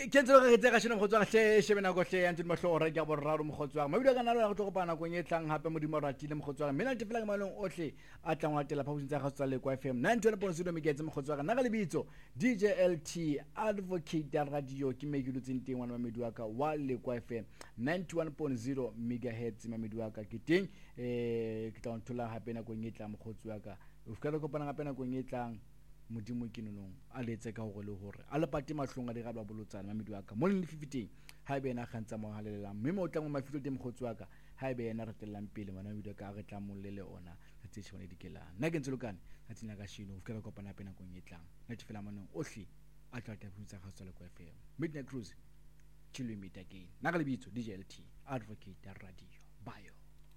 ke ntse re tse ga shena mokgotsi wa hle shebena go hle ntse mahlo re ka borraro mokgotsi wa mabudi ka nalo go tlo kopana go nyetlang hape modimo ratile mokgotsi wa mena tefela ka malong ohle a tlang wa tela phapusing tsa gatswa le kwa FM 90.0 megetse mokgotsi wa ka nna ga lebitso DJ LT Advocate ya radio ke me ke lutseng teng wana mamedi wa ka wa le kwa FM 91.0 megahertz mamedi wa ka ke teng ke tla nthola hape na go nyetla mokgotsi wa ka o fika le kopana gape na go nyetlang modimo ke nonong a letse ka gore le hore a le pate mahlong a di ga ba bolotsana mamedi wa ka mo le fifiteng ha ebe ena gantsa mo halelela mme mo tla mo mafito teng mokgotsi wa ka ha ebe ena retellang pele mana mamedi wa ka a re tla mo lele ona ka tse tshwane dikelang nna ke ntselokane a tsina ka shino o fika kopana pena go nyetlang nna tefela manong ohle a tla ta butsa ga tsole go FM Midnight Cruise till we meet again nna ga lebitso DJ LT Advocate radio bye.